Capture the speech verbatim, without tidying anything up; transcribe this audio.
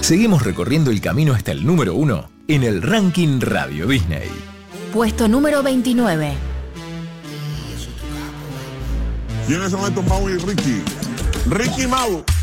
seguimos recorriendo el camino hasta el número uno en el ranking Radio Disney. Puesto número veintinueve. ¿Quiénes son estos Mau y Ricky? Ricky Mau.